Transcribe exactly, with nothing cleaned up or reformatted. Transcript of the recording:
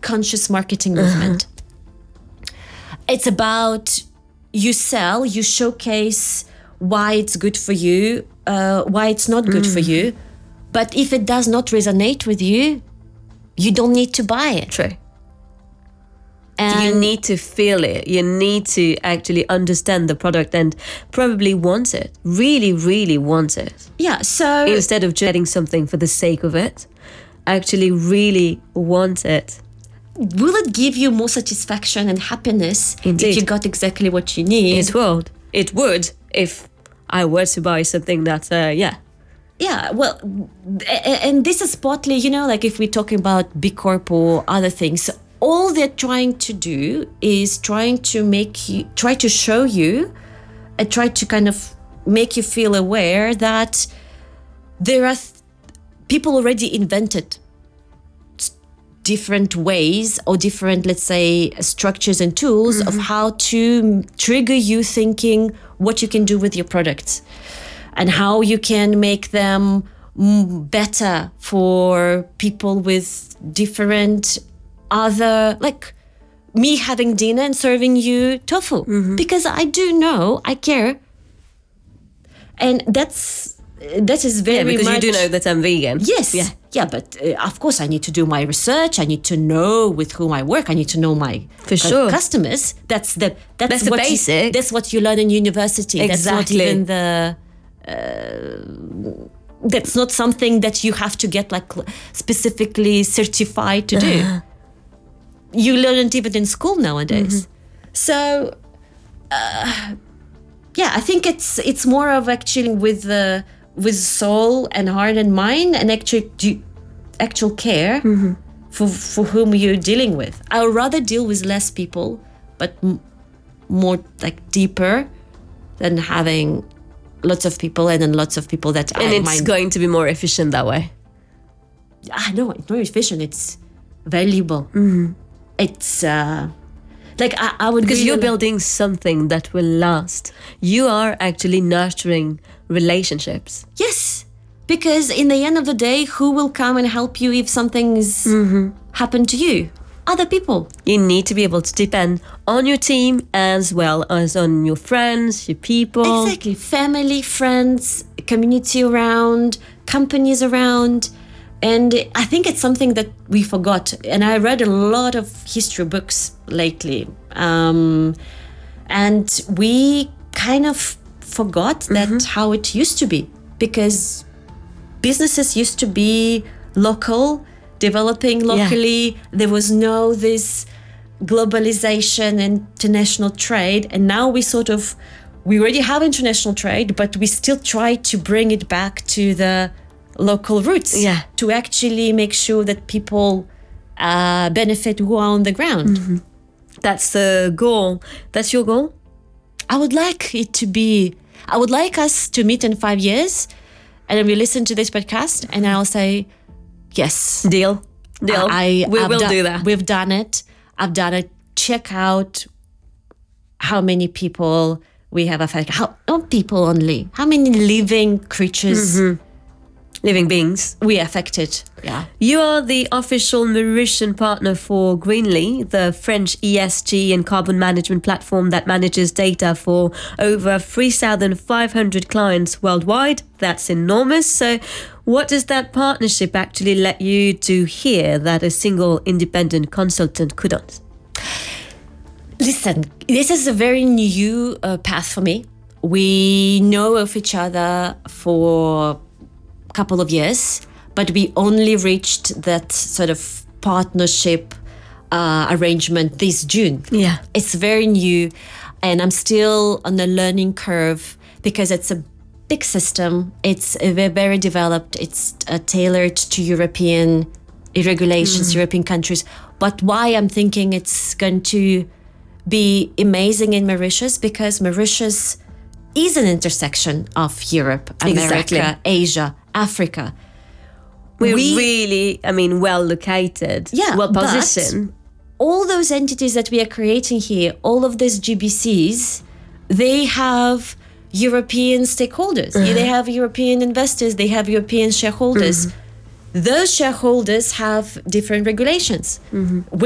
conscious marketing movement. It's about you sell, you showcase why it's good for you, uh, why it's not good mm. for you. But if it does not resonate with you, you don't need to buy it. True. And you need to feel it. You need to actually understand the product and probably want it. Really, really want it. Yeah, so... Instead of getting something for the sake of it, actually really want it. Will it give you more satisfaction and happiness Indeed. if you got exactly what you need? It would. It would if I were to buy something that, uh, yeah. Yeah, well, and this is partly, you know, like if we're talking about B Corp or other things, all they're trying to do is trying to make you, try to show you and try to kind of make you feel aware that there are th- people already invented different ways or different, let's say, structures and tools mm-hmm. of how to trigger you thinking what you can do with your products and how you can make them better for people with different other, like me having dinner and serving you tofu mm-hmm. because I do know, I care. And that's, that is very yeah, because much... you do know that I'm vegan. Yes. Yeah. Yeah, but uh, of course I need to do my research. I need to know with whom I work. I need to know my For sure. uh, customers. That's the that's, that's the what basic. You, that's what you learn in university. Exactly. That's not even the. Uh, that's not something that you have to get like specifically certified to do. Uh-huh. You learn it even in school nowadays. Mm-hmm. So, uh, yeah, I think it's it's more of actually with the. with soul and heart and mind and actual, actual care mm-hmm. for, for whom you're dealing with. I would rather deal with less people, but m- more like deeper than having lots of people and then lots of people that and I it's mind. going to be more efficient that way. I know, it's more efficient. It's valuable. Mm-hmm. It's... Uh, Like I, I would because really you're building something that will last. You are actually nurturing relationships. Yes, because in the end of the day, who will come and help you if something's mm-hmm. happened to you? Other people. You need to be able to depend on your team as well as on your friends, your people. Exactly, family, friends, community around, companies around. And I think it's something that we forgot. And I read a lot of history books lately. Um, and we kind of forgot that mm-hmm. how it used to be. Because businesses used to be local, developing locally. Yeah. There was no this globalization and international trade. And now we sort of, we already have international trade, but we still try to bring it back to the local roots yeah. to actually make sure that people uh, benefit who are on the ground. Mm-hmm. That's the goal. That's your goal? I would like it to be, I would like us to meet in five years and then we listen to this podcast and I'll say, yes. Deal. Deal. I, we I've will do- do that. We've done it. I've done it. Check out how many people we have affected. How, not people only. How many living creatures mm-hmm. living beings we affected. Yeah. You are the official Mauritian partner for Greenly, the French E S G and carbon management platform that manages data for over three thousand five hundred clients worldwide. That's enormous. So what does that partnership actually let you do here that a single independent consultant couldn't? Listen, this is a very new uh, path for me. We know of each other for couple of years, but we only reached that sort of partnership uh, arrangement this June. Yeah. It's very new and I'm still on the learning curve because it's a big system. It's uh, very developed. It's uh, tailored to European regulations, mm. European countries. But why I'm thinking it's going to be amazing in Mauritius because Mauritius is an intersection of Europe, America, exactly. Asia, Africa. We're we, really, I mean, well located, yeah, well positioned. All those entities that we are creating here, all of these G B Cs, they have European stakeholders. Uh-huh. They have European investors. They have European shareholders. Mm-hmm. Those shareholders have different regulations. Mm-hmm.